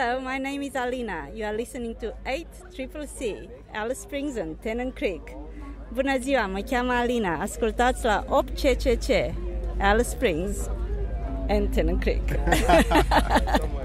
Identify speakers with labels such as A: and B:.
A: Hello, my name is Alina. You are listening to 8CCC, Alice Springs and Tennant Creek. Bună ziua, mă cheamă Alina. Ascultați la 8CCC, Alice Springs and Tennant Creek.